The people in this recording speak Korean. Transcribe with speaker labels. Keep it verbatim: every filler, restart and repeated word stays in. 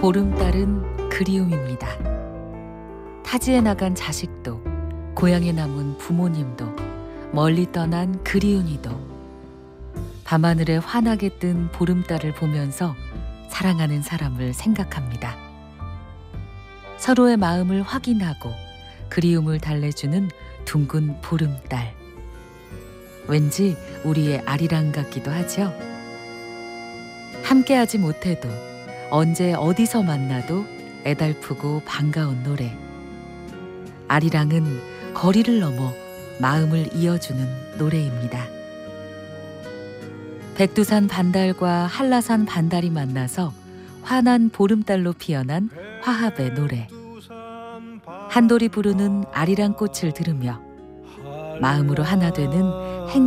Speaker 1: 보름달은 그리움입니다. 타지에 나간 자식도, 고향에 남은 부모님도, 멀리 떠난 그리운 이도 밤하늘에 환하게 뜬 보름달을 보면서 사랑하는 사람을 생각합니다. 서로의 마음을 확인하고 그리움을 달래주는 둥근 보름달. 왠지 우리의 아리랑 같기도 하죠. 함께하지 못해도 언제 어디서 만나도 애달프고 반가운 노래. 아리랑은 거리를 넘어 마음을 이어주는 노래입니다. 백두산 반달과 한라산 반달이 만나서 환한 보름달로 피어난 화합의 노래. 한돌이 부르는 아리랑 꽃을 들으며 마음으로 하나 되는